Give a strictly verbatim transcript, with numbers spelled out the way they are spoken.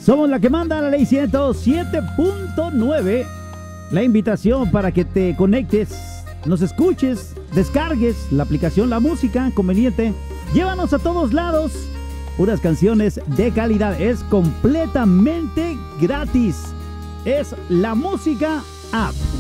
Somos la que manda, la ley ciento siete punto nueve. La invitación para que te conectes, nos escuches, descargues la aplicación La Música conveniente. Llévanos a todos lados. Unas canciones de calidad. Es completamente gratis. Es La Música App.